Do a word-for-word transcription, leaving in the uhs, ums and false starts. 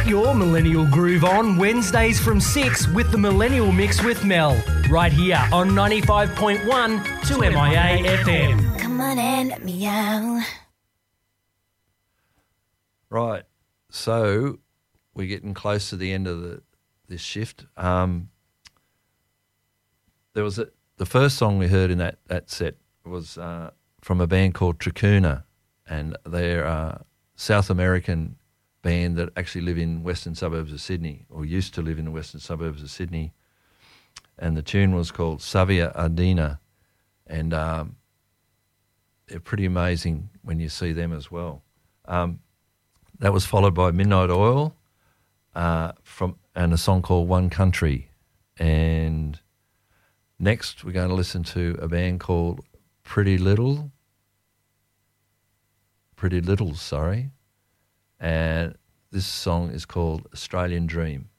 Get your millennial groove on Wednesdays from six with the Millennial Mix with Mel, right here on ninety-five point one to M I A F M. Come on and let me out. Right, so we're getting close to the end of the this shift. Um, there was a, the first song we heard in that, that set was uh, from a band called Tracuna, and they're a South American band that actually live in western suburbs of Sydney, or used to live in the western suburbs of Sydney. And the tune was called Savia Ardina, and um, they're pretty amazing when you see them as well. Um, that was followed by Midnight Oil uh, from and a song called One Country. And next we're going to listen to a band called Pretty Little, Pretty Littles, sorry. And this song is called Australian Dream.